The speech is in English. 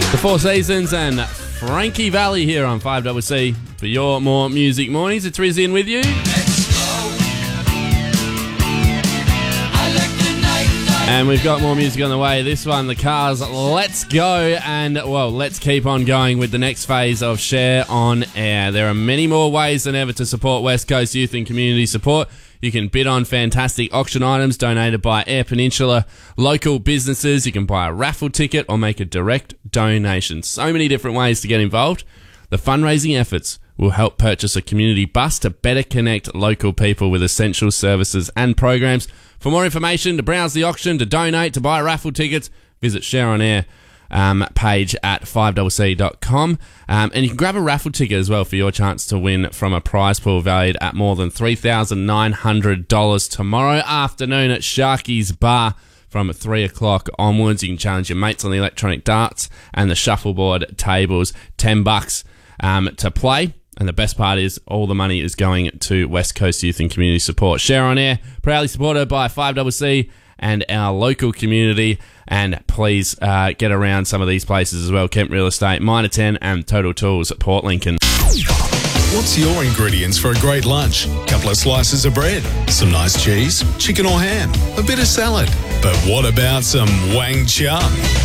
The Four Seasons and Frankie Valli here on 5CC for your More Music Mornings. It's Rizzy in with you. And we've got more music on the way. This one, the Cars, Let's Go. And, well, let's keep on going with the next phase of Share on Air. There are many more ways than ever to support West Coast youth and community support. You can bid on fantastic auction items donated by Air Peninsula local businesses. You can buy a raffle ticket or make a direct donation. So many different ways to get involved. The fundraising efforts will help purchase a community bus to better connect local people with essential services and programs. For more information, to browse the auction, to donate, to buy raffle tickets, visit Share on Air page at 5cc.com. And you can grab a raffle ticket as well for your chance to win from a prize pool valued at more than $3,900 tomorrow afternoon at Sharky's Bar from 3 o'clock onwards. You can challenge your mates on the electronic darts and the shuffleboard tables. $10 to play. And the best part is all the money is going to West Coast Youth and Community Support. Share on Air, proudly supported by 5CC and our local community. And please get around some of these places as well. Kemp Real Estate, Minor 10 and Total Tools at Port Lincoln. What's your ingredients for a great lunch? Couple of slices of bread, some nice cheese, chicken or ham, a bit of salad. But what about some Wang Chung?